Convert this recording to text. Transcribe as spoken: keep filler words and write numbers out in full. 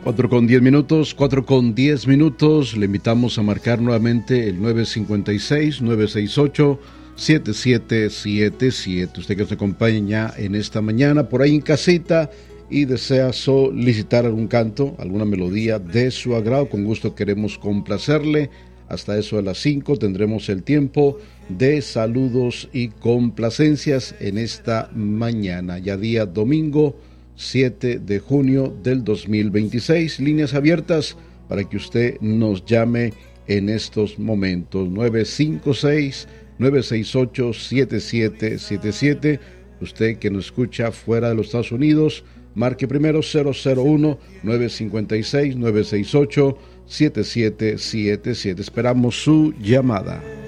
cuatro con diez minutos, cuatro con diez minutos. Le invitamos a marcar nuevamente el nueve cinco seis, nueve seis ocho, siete siete siete siete. Usted que nos acompaña en esta mañana por ahí en casita y desea solicitar algún canto, alguna melodía de su agrado, con gusto queremos complacerle. Hasta eso de las cinco tendremos el tiempo de saludos y complacencias en esta mañana, ya día domingo siete de junio del dos mil veintiséis. Líneas abiertas para que usted nos llame en estos momentos. nueve cinco seis, nueve seis ocho, siete siete siete siete. Usted que nos escucha fuera de los Estados Unidos, marque primero cero cero uno, nueve cinco seis, nueve seis ocho, siete siete siete siete. Esperamos su llamada.